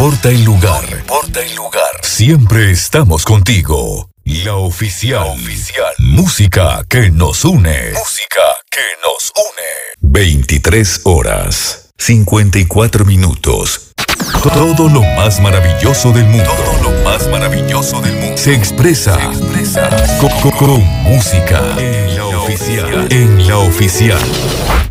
importa el lugar. No importa el lugar. Siempre estamos contigo. La oficial. Música que nos une. Música que nos une. 23 horas, 54 minutos. Todo lo más maravilloso del mundo. Todo lo más maravilloso del mundo. Se expresa. Con música. En la oficial.